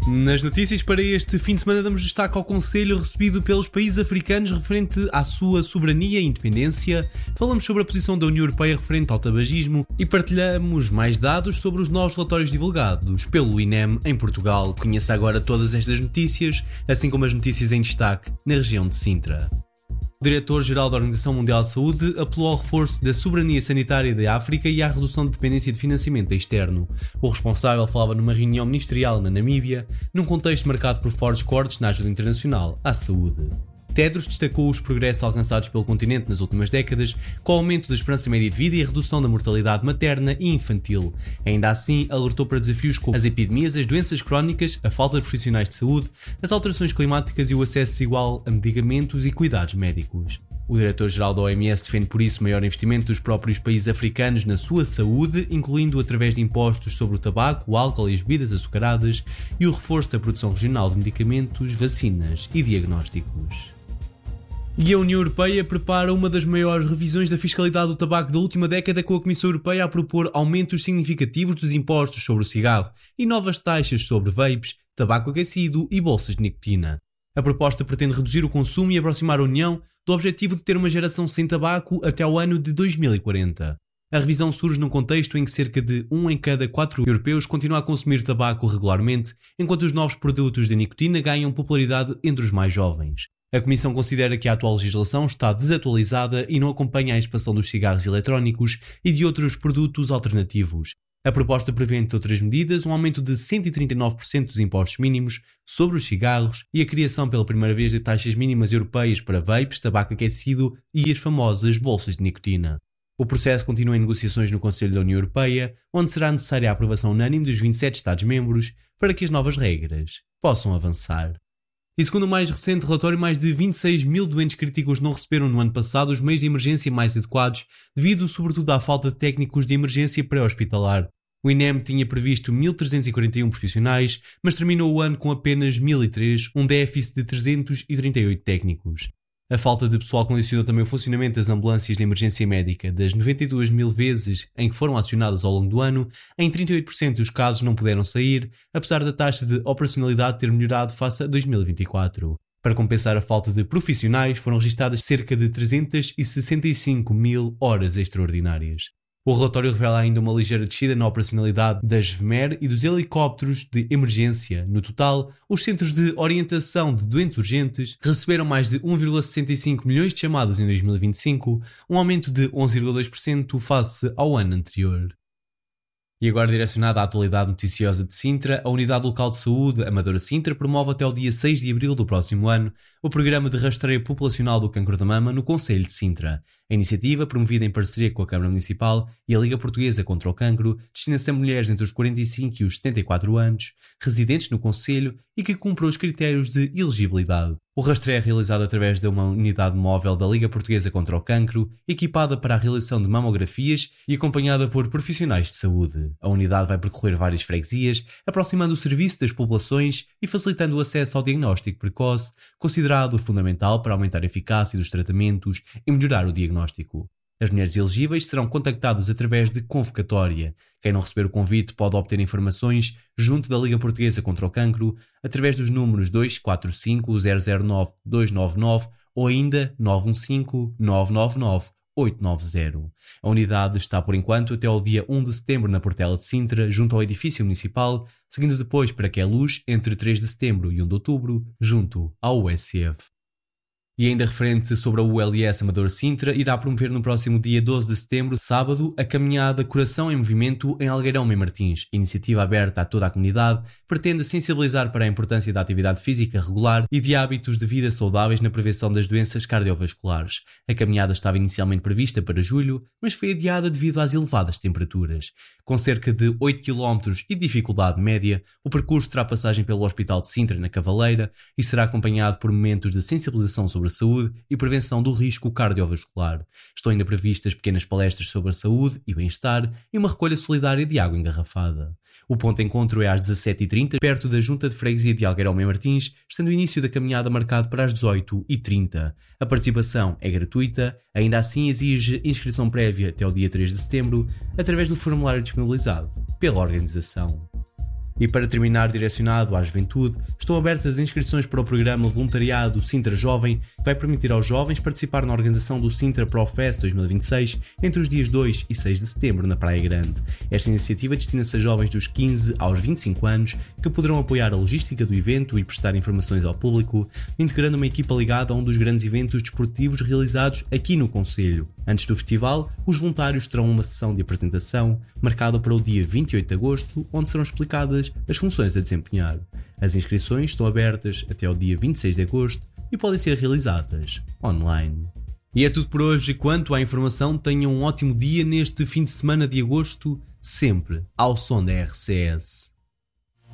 Nas notícias para este fim de semana damos destaque ao conselho recebido pelos países africanos referente à sua soberania e independência, falamos sobre a posição da União Europeia referente ao tabagismo e partilhamos mais dados sobre os novos relatórios divulgados pelo INEM em Portugal. Conheça agora todas estas notícias, assim como as notícias em destaque na região de Sintra. O diretor-geral da Organização Mundial de Saúde apelou ao reforço da soberania sanitária da África e à redução de dependência de financiamento externo. O responsável falava numa reunião ministerial na Namíbia, num contexto marcado por fortes cortes na ajuda internacional à saúde. Tedros destacou os progressos alcançados pelo continente nas últimas décadas, com o aumento da esperança média de vida e a redução da mortalidade materna e infantil. Ainda assim, alertou para desafios como as epidemias, as doenças crónicas, a falta de profissionais de saúde, as alterações climáticas e o acesso desigual a medicamentos e cuidados médicos. O diretor-geral da OMS defende por isso maior investimento dos próprios países africanos na sua saúde, incluindo através de impostos sobre o tabaco, o álcool e as bebidas açucaradas, e o reforço da produção regional de medicamentos, vacinas e diagnósticos. E a União Europeia prepara uma das maiores revisões da fiscalidade do tabaco da última década, com a Comissão Europeia a propor aumentos significativos dos impostos sobre o cigarro e novas taxas sobre vapes, tabaco aquecido e bolsas de nicotina. A proposta pretende reduzir o consumo e aproximar a União do objetivo de ter uma geração sem tabaco até ao ano de 2040. A revisão surge num contexto em que cerca de 1 em cada 4 europeus continua a consumir tabaco regularmente, enquanto os novos produtos de nicotina ganham popularidade entre os mais jovens. A Comissão considera que a atual legislação está desatualizada e não acompanha a expansão dos cigarros eletrónicos e de outros produtos alternativos. A proposta prevê, entre outras medidas, um aumento de 139% dos impostos mínimos sobre os cigarros e a criação pela primeira vez de taxas mínimas europeias para vapes, tabaco aquecido e as famosas bolsas de nicotina. O processo continua em negociações no Conselho da União Europeia, onde será necessária a aprovação unânime dos 27 Estados-membros para que as novas regras possam avançar. E segundo o mais recente relatório, mais de 26 mil doentes críticos não receberam no ano passado os meios de emergência mais adequados, devido sobretudo à falta de técnicos de emergência pré-hospitalar. O INEM tinha previsto 1.341 profissionais, mas terminou o ano com apenas 1.003, um déficit de 338 técnicos. A falta de pessoal condicionou também o funcionamento das ambulâncias de emergência médica. Das 92 mil vezes em que foram acionadas ao longo do ano, em 38% dos casos não puderam sair, apesar da taxa de operacionalidade ter melhorado face a 2024. Para compensar a falta de profissionais, foram registadas cerca de 365 mil horas extraordinárias. O relatório revela ainda uma ligeira descida na operacionalidade das VMER e dos helicópteros de emergência. No total, os centros de orientação de doentes urgentes receberam mais de 1,65 milhões de chamadas em 2025, um aumento de 11,2% face ao ano anterior. E agora direcionada à atualidade noticiosa de Sintra, a Unidade Local de Saúde Amadora Sintra promove até o dia 6 de abril do próximo ano o Programa de Rastreio Populacional do Cancro da Mama no Concelho de Sintra. A iniciativa, promovida em parceria com a Câmara Municipal e a Liga Portuguesa contra o Cancro, destina-se a mulheres entre os 45 e os 74 anos, residentes no Concelho e que cumpram os critérios de elegibilidade. O rastreio é realizado através de uma unidade móvel da Liga Portuguesa contra o Cancro, equipada para a realização de mamografias e acompanhada por profissionais de saúde. A unidade vai percorrer várias freguesias, aproximando o serviço das populações e facilitando o acesso ao diagnóstico precoce, considerado fundamental para aumentar a eficácia dos tratamentos e melhorar o diagnóstico. As mulheres elegíveis serão contactadas através de convocatória. Quem não receber o convite pode obter informações junto da Liga Portuguesa contra o Cancro através dos números 245 009 299 ou ainda 915 999 890. A unidade está por enquanto até ao dia 1 de setembro na Portela de Sintra, junto ao edifício municipal, seguindo depois para Queluz entre 3 de setembro e 1 de outubro, junto ao USF. E ainda referente sobre a ULS Amadora Sintra, irá promover no próximo dia 12 de setembro, sábado, a caminhada Coração em Movimento em Algueirão em Martins. Iniciativa aberta a toda a comunidade, pretende sensibilizar para a importância da atividade física regular e de hábitos de vida saudáveis na prevenção das doenças cardiovasculares. A caminhada estava inicialmente prevista para julho, mas foi adiada devido às elevadas temperaturas. Com cerca de 8 km e dificuldade média, o percurso terá passagem pelo Hospital de Sintra, na Cavaleira, e será acompanhado por momentos de sensibilização sobre a saúde e prevenção do risco cardiovascular. Estão ainda previstas pequenas palestras sobre a saúde e bem-estar e uma recolha solidária de água engarrafada. O ponto de encontro é às 17h30, perto da Junta de Freguesia de Algueirão em Martins, estando o início da caminhada marcado para as 18h30. A participação é gratuita, ainda assim exige inscrição prévia até o dia 3 de setembro, através do formulário disponibilizado pela organização. E para terminar, direcionado à juventude, estão abertas as inscrições para o programa voluntariado Sintra Jovem, que vai permitir aos jovens participar na organização do Sintra ProFest 2026 entre os dias 2 e 6 de setembro na Praia Grande. Esta iniciativa destina-se a jovens dos 15 aos 25 anos que poderão apoiar a logística do evento e prestar informações ao público, integrando uma equipa ligada a um dos grandes eventos desportivos realizados aqui no concelho. Antes do festival, os voluntários terão uma sessão de apresentação marcada para o dia 28 de agosto, onde serão explicadas as funções a desempenhar. As inscrições estão abertas até ao dia 26 de agosto e podem ser realizadas online. E é tudo por hoje. Quanto à informação, tenham um ótimo dia neste fim de semana de agosto, sempre ao som da RCS.